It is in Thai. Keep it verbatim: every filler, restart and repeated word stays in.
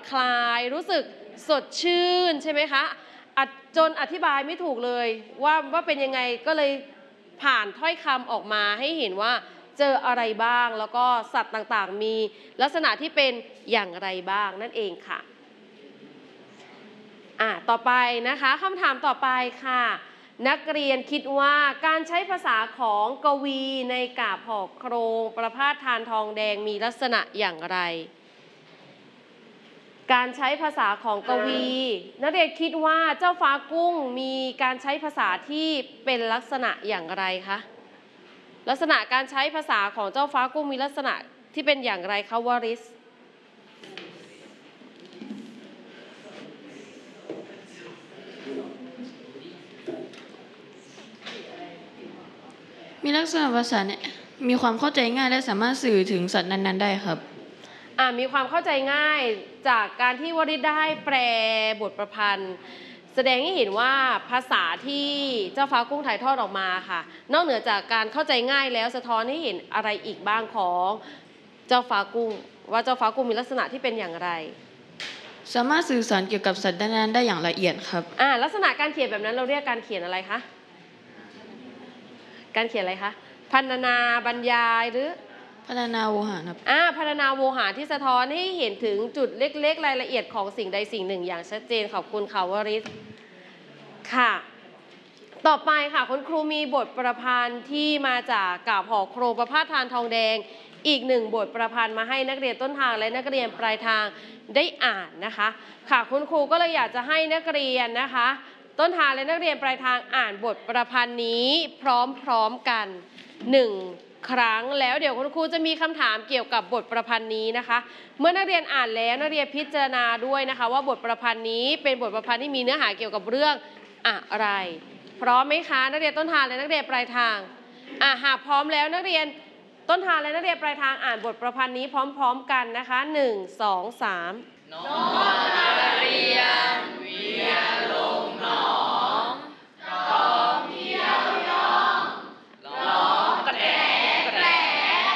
คลายรู้สึกสดชื่นใช่ไหมคะจนอธิบายไม่ถูกเลยว่าว่าเป็นยังไงก็เลยผ่านถ้อยคำออกมาให้เห็นว่าเจออะไรบ้างแล้วก็สัตว์ต่างๆมีลักษณะที่เป็นอย่างไรบ้างนั่นเองค่ะอ่ะต่อไปนะคะคำถามต่อไปค่ะนักเรียนคิดว่าการใช้ภาษาของกวีในกาบหอกโครงประพาสทานทองแดงมีลักษณะอย่างไรการใช้ภาษาของกวีนักเรียนคิดว่าเจ้าฟ้ากุ้งมีการใช้ภาษาที่เป็นลักษณะอย่างไรคะลักษณะการใช้ภาษาของเจ้าฟ้ากุ้งมีลักษณะที่เป็นอย่างไรคะวริศมีลักษณะภาษาเนี่ยมีความเข้าใจง่ายและสามารถสื่อถึงสัตว์นั้นๆได้ครับอ่ามีความเข้าใจง่ายจากการที่วริศได้แปลบทประพันธ์แสดงให้เห็นว่าภาษาที่เจ้าฟ้ากุ้งถ่ายทอดออกมาค่ะนอกเหนือจากการเข้าใจง่ายแล้วสะท้อนให้เห็นอะไรอีกบ้างของเจ้าฟ้ากุ้งว่าเจ้าฟ้ากุ้งมีลักษณะที่เป็นอย่างไรสามารถสื่อสารเกี่ยวกับสัตว์นั้นๆได้อย่างละเอียดครับอ่าลักษณะการเขียนแบบนั้นเราเรียกการเขียนอะไรคะการเขียนอะไรคะพรรณนาบรรยายหรือพรรณนาโวหารครับอ่าพรรณนาโวหารที่สะท้อนให้เห็นถึงจุดเล็กๆรายละเอียดของสิ่งใดสิ่งหนึ่งอย่างชัดเจนขอบคุณค่ะวริศค่ะต่อไปค่ะคุณครูมีบทประพันธ์ที่มาจากกาบหอกโครงประพาสทานทองแดงอีกหนึ่งบทประพันธ์มาให้นักเรียนต้นทางและนักเรียนปลายทางได้อ่านนะคะค่ะคุณครูก็เลยอยากจะให้นักเรียนนะคะต้นทางและนักเรียนปลายทางอ่านบทประพันธ์นี้พร้อมๆกันหนึ่งครั้งแล้วเดี๋ยวคุณครูจะมีคำถามเกี่ยวกับบทประพันธ์นี้นะคะเมื่อนักเรียนอ่านแล้วนักเรียนพิจารณาด้วยนะคะว่าบทประพันธ์นี้เป็นบทประพันธ์ที่มีเนื้อหาเกี่ยวกับเรื่องอะไรพร้อมไหมคะนักเรียนต้นทางและนักเรียนปลายทางอ่ะหากพร้อมแล้วนักเรียนต้นทางและนักเรียนปลายทางอ่านบทประพันธ์นี้พร้อมๆกันนะคะหนึ่ง สอง สามน้อมนาเรียนวิทยาโล